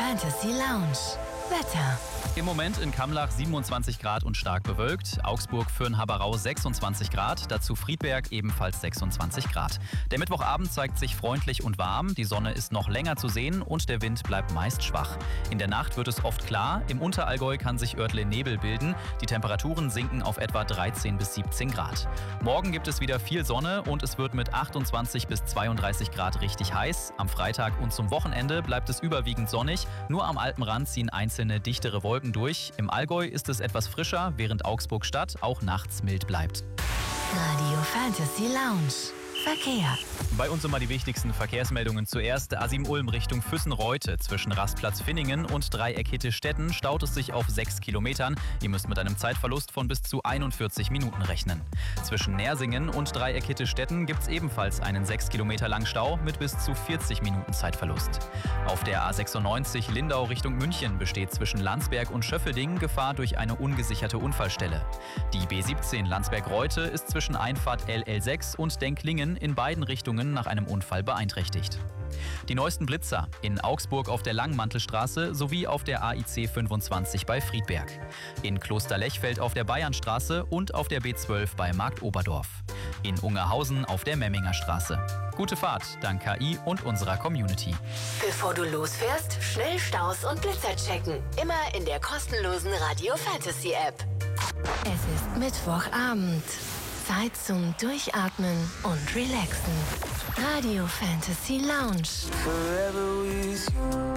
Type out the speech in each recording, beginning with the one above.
Fantasy Lounge. Wetter. Im Moment in Kamlach 27 Grad und stark bewölkt. Augsburg, Fürn-Haberau 26 Grad. Dazu Friedberg ebenfalls 26 Grad. Der Mittwochabend zeigt sich freundlich und warm. Die Sonne ist noch länger zu sehen und der Wind bleibt meist schwach. In der Nacht wird es oft klar. Im Unterallgäu kann sich örtlich Nebel bilden. Die Temperaturen sinken auf etwa 13 bis 17 Grad. Morgen gibt es wieder viel Sonne und es wird mit 28 bis 32 Grad richtig heiß. Am Freitag und zum Wochenende bleibt es überwiegend sonnig. Nur am Alpenrand ziehen einzelne dichtere Wolken durch. Im Allgäu ist es etwas frischer, während Augsburg-Stadt auch nachts mild bleibt. Radio Fantasy Lounge. Verkehr. Bei uns immer die wichtigsten Verkehrsmeldungen zuerst. A7 Ulm Richtung Füssen-Reute. Zwischen Rastplatz Finningen und Dreieck Hitte-Stetten staut es sich auf 6 Kilometern. Ihr müsst mit einem Zeitverlust von bis zu 41 Minuten rechnen. Zwischen Nersingen und Dreieck Hitte-Stetten gibt es ebenfalls einen 6 Kilometer langen Stau mit bis zu 40 Minuten Zeitverlust. Auf der A96 Lindau Richtung München besteht zwischen Landsberg und Schöffelding Gefahr durch eine ungesicherte Unfallstelle. Die B17 Landsberg-Reute ist zwischen Einfahrt LL6 und Denklingen in beiden Richtungen nach einem Unfall beeinträchtigt. Die neuesten Blitzer in Augsburg auf der Langmantelstraße sowie auf der AIC 25 bei Friedberg. In Klosterlechfeld auf der Bayernstraße und auf der B12 bei Marktoberdorf. In Ungerhausen auf der Memminger Straße. Gute Fahrt dank KI und unserer Community. Bevor du losfährst, schnell Staus und Blitzer checken. Immer in der kostenlosen Radio Fantasy App. Es ist Mittwochabend. Zeit zum Durchatmen und Relaxen. Radio Fantasy Lounge. Forever with you.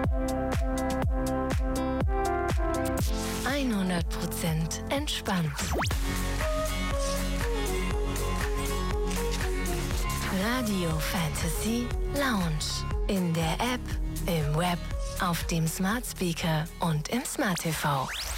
100% entspannt. Radio Fantasy Lounge. In der App, im Web, auf dem Smart Speaker und im Smart TV.